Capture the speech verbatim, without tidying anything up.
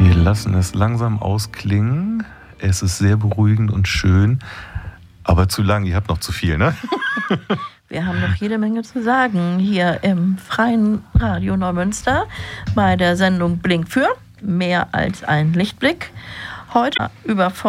Wir lassen es langsam ausklingen. Es ist sehr beruhigend und schön, aber zu lang. Ihr habt noch zu viel, ne? Wir haben noch jede Menge zu sagen hier im Freien Radio Neumünster bei der Sendung Blink für mehr als ein Lichtblick. Heute über